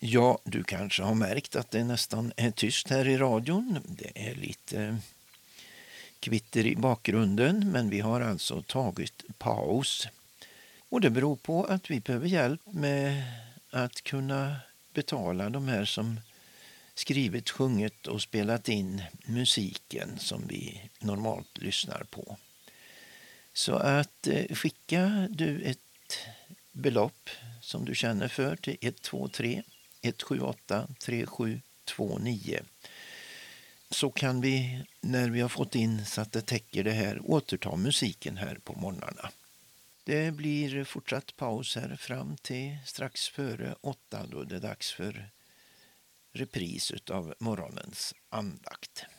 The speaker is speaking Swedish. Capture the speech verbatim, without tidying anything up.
Ja, du kanske har märkt att det nästan är tyst här i radion. Det är lite kvitter i bakgrunden, men vi har alltså tagit paus. Och det beror på att vi behöver hjälp med att kunna betala de här som skrivit, sjungit och spelat in musiken som vi normalt lyssnar på. Så att eh, skicka du ett belopp som du känner för till ett två tre ett sju åtta tre sju två nio. Så kan vi, när vi har fått in så att det täcker det här, återta musiken här på morgnarna. Det blir fortsatt paus här fram till strax före åtta, då det är dags för repris av morgonens andakt.